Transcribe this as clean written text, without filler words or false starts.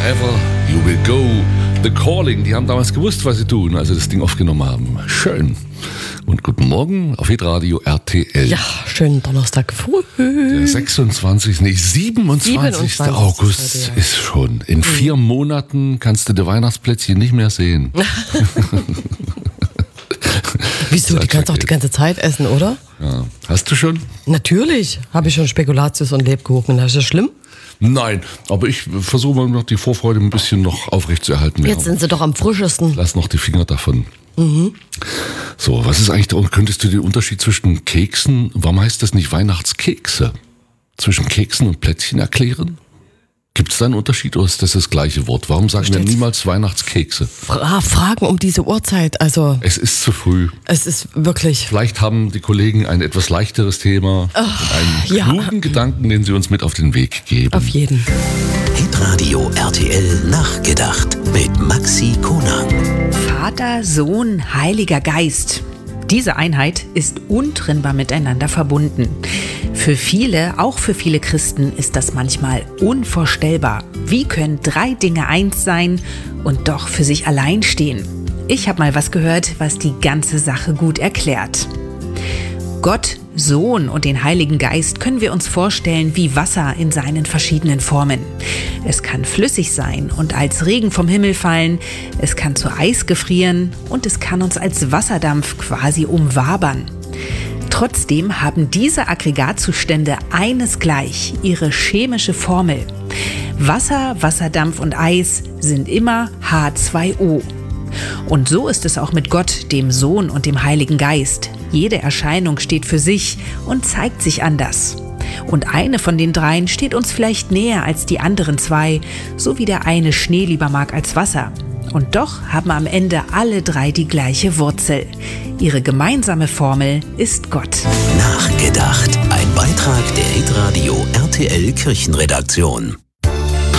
Wherever You Will Go. The Calling, die haben damals gewusst, was sie tun, als sie das Ding aufgenommen haben. Schön. Und guten Morgen auf Hitradio RTL. Ja, schönen Donnerstag früh. Der 27. August ist schon. In 4 Monaten kannst du die Weihnachtsplätzchen nicht mehr sehen. Wieso? Die kannst du auch die ganze Zeit essen, oder? Ja. Hast du schon? Natürlich habe ich schon Spekulatius und Lebkuchen. Ist das schlimm? Nein, aber ich versuche mal noch die Vorfreude ein bisschen noch aufrechtzuerhalten. Jetzt sind sie doch am frischesten. Lass noch die Finger davon. So, was ist eigentlich könntest du den Unterschied zwischen Keksen, warum heißt das nicht Weihnachtskekse? Zwischen Keksen und Plätzchen erklären? Gibt es da einen Unterschied oder ist das gleiche Wort? Warum sagen wir niemals Weihnachtskekse? Fragen um diese Uhrzeit, also... Es ist zu früh. Es ist wirklich... Vielleicht haben die Kollegen ein etwas leichteres Thema und einen klugen Gedanken, den sie uns mit auf den Weg geben. Auf jeden. Hitradio RTL Nachgedacht mit Maxi Konag. Vater, Sohn, Heiliger Geist. Diese Einheit ist untrennbar miteinander verbunden. Für viele, auch für viele Christen, ist das manchmal unvorstellbar. Wie können 3 Dinge eins sein und doch für sich allein stehen? Ich habe mal was gehört, was die ganze Sache gut erklärt. Gott, Sohn und den Heiligen Geist können wir uns vorstellen wie Wasser in seinen verschiedenen Formen. Es kann flüssig sein und als Regen vom Himmel fallen, es kann zu Eis gefrieren und es kann uns als Wasserdampf quasi umwabern. Trotzdem haben diese Aggregatzustände eines gleich, ihre chemische Formel. Wasser, Wasserdampf und Eis sind immer H2O. Und so ist es auch mit Gott, dem Sohn und dem Heiligen Geist. Jede Erscheinung steht für sich und zeigt sich anders. Und eine von den 3 steht uns vielleicht näher als die anderen 2, so wie der eine Schnee lieber mag als Wasser. Und doch haben am Ende alle 3 die gleiche Wurzel. Ihre gemeinsame Formel ist Gott. Nachgedacht. Ein Beitrag der Hitradio RTL Kirchenredaktion.